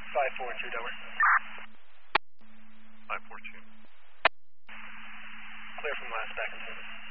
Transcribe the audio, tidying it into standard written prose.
542, Delaware. 542. Clear from last back and service.